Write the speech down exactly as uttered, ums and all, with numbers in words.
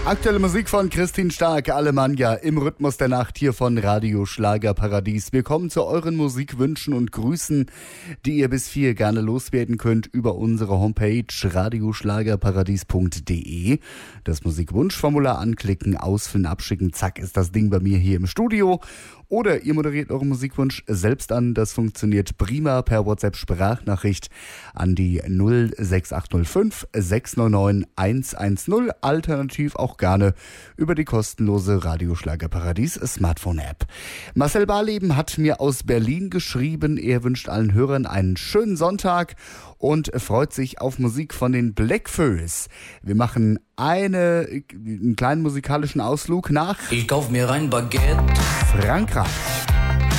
Aktuelle Musik von Christine Stark, Alemannia, im Rhythmus der Nacht hier von Radio Schlagerparadies. Wir kommen zu euren Musikwünschen und Grüßen, die ihr bis vier gerne loswerden könnt über unsere Homepage radioschlagerparadies punkt de. Das Musikwunschformular anklicken, ausfüllen, abschicken, zack ist das Ding bei mir hier im Studio. Oder ihr moderiert euren Musikwunsch selbst an. Das funktioniert prima per WhatsApp-Sprachnachricht an die null sechs acht null fünf sechs neun neun eins eins null. Alternativ auch gerne über die kostenlose Radio Schlagerparadies Smartphone-App. Marcel Barleben hat mir aus Berlin geschrieben. Er wünscht allen Hörern einen schönen Sonntag und freut sich auf Musik von den Blackfoes. Wir machen eine, einen kleinen musikalischen Ausflug nach Ich kauf mir ein Baguette. Frankreich.